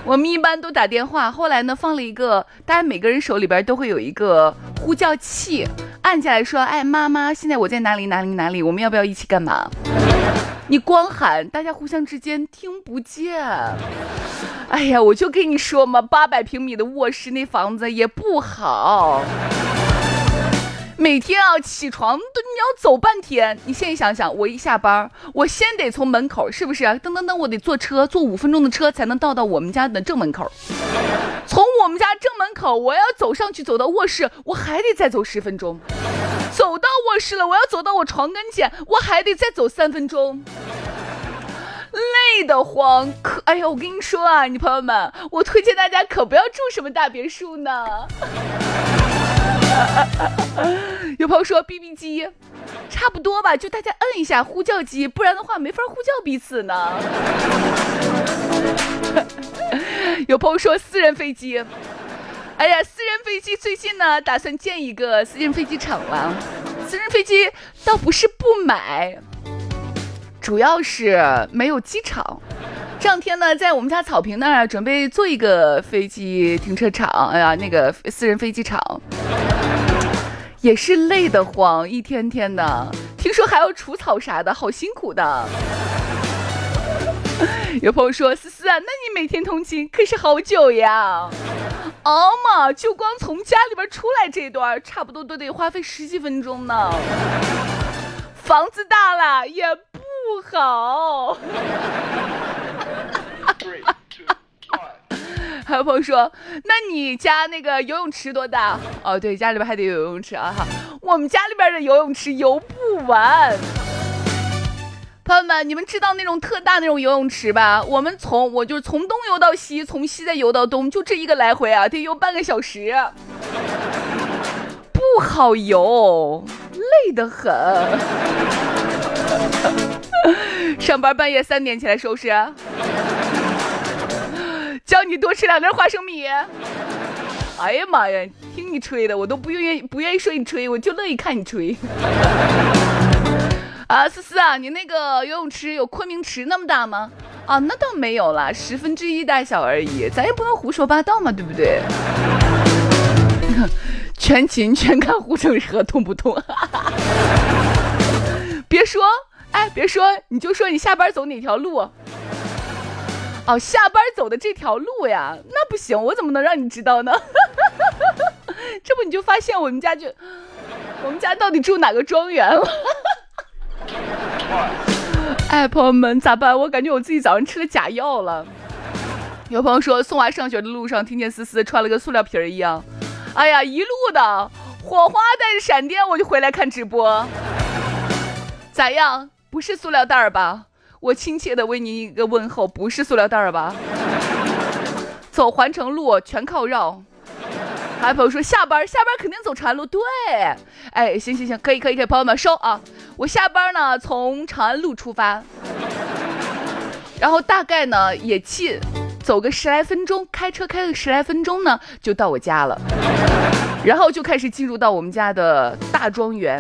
我们一般都打电话，后来呢放了一个，大家每个人手里边都会有一个呼叫器，按下来说，哎，妈妈，现在我在哪里哪里哪里，我们要不要一起干嘛？你光喊，大家互相之间听不见。哎呀，我就跟你说嘛，800平米的卧室那房子也不好，每天啊起床都你要走半天。你现在想想，我一下班，我先得从门口，是不是噔噔噔，我得坐车，坐5分钟的车才能到我们家的正门口。从我们家正门口，我要走上去，走到卧室，我还得再走10分钟。走到卧室了，我要走到我床跟前，我还得再走3分钟。累得慌，哎呀，我跟你说啊，你朋友们，我推荐大家可不要住什么大别墅呢。有朋友说 BB 机差不多吧，就大家摁一下呼叫机，不然的话没法呼叫彼此呢。有朋友说私人飞机，哎呀，私人飞机最近呢打算建一个私人飞机场了。私人飞机倒不是不买，主要是没有机场。这两天呢，在我们家草坪那儿准备做一个飞机停车场，哎呀，那个私人飞机场也是累得慌，一天天的，听说还要除草啥的，好辛苦的。有朋友说，思思啊，那你每天通勤可是好久呀？哦嘛，就光从家里边出来这段，差不多都得花费10几分钟呢。房子大了也不好。还有朋友说，那你家那个游泳池多大？哦，对，家里边还得有游泳池啊哈。我们家里边的游泳池游不完。朋友们，你们知道那种特大那种游泳池吧？我就是从东游到西，从西再游到东，就这一个来回啊，得游半个小时，不好游，累得很。上班半夜3点起来收拾，叫你多吃2根花生米。哎呀妈呀，听你吹的，我都不愿意说你吹，我就乐意看你吹。啊，思思啊，你那个游泳池有昆明池那么大吗？啊，那倒没有啦，1/10大小而已，咱也不能胡说八道嘛，对不对？全勤全看护城河痛不痛？别说，你就说你下班走哪条路？哦，下班走的这条路呀，那不行，我怎么能让你知道呢？这不你就发现我们家到底住哪个庄园了？哎，朋友们咋办？我感觉我自己早上吃了假药了。有朋友说送娃上学的路上听见思思穿了个塑料皮儿一样，哎呀，一路的火花带着闪电我就回来看直播。咋样？不是塑料袋吧？我亲切的为您一个问候，不是塑料袋吧？走环城路全靠绕。还有朋友说下班肯定走长安路，对，哎，行，可以，朋友们收啊！我下班呢从长安路出发，然后大概呢也近，走个10来分钟，开车开个10来分钟呢就到我家了，然后就开始进入到我们家的大庄园。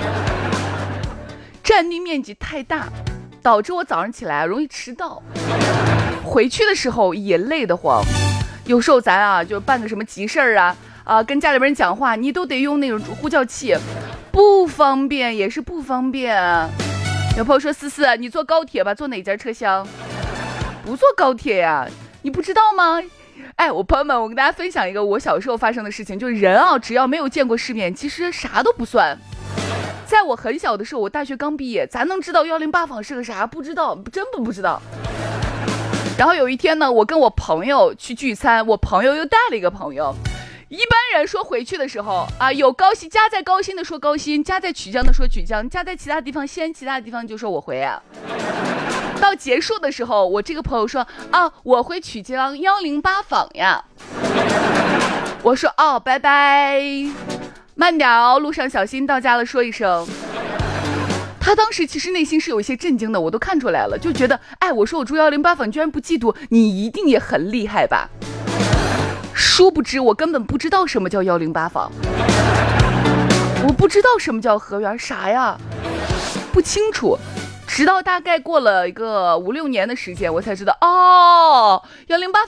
占地面积太大，导致我早上起来容易迟到，回去的时候也累得慌。有时候咱啊就办个什么急事儿啊，跟家里边人讲话，你都得用那种呼叫器，不方便也是不方便。有朋友说思思，你坐高铁吧，坐哪节车厢？不坐高铁呀，你不知道吗？哎，我朋友们，我跟大家分享一个我小时候发生的事情，就是人啊，只要没有见过世面，其实啥都不算。在我很小的时候，我大学刚毕业，咱能知道108坊是个啥？不知道，真不知道。然后有一天呢，我跟我朋友去聚餐，我朋友又带了一个朋友。一般人说回去的时候啊，有高兴加在高薪的说高薪，加在曲江的说曲江，加在其他地方先其他地方就说我回啊。到结束的时候，我这个朋友说啊，我回曲江108坊呀。我说哦，拜拜，慢点哦，路上小心，到家了说一声。他当时其实内心是有一些震惊的，我都看出来了，就觉得哎，我说我住108坊，你居然不嫉妒，你一定也很厉害吧。殊不知我根本不知道什么叫108坊，我不知道什么叫河源，啥呀，不清楚。直到大概过了一个5、6年的时间，我才知道哦，108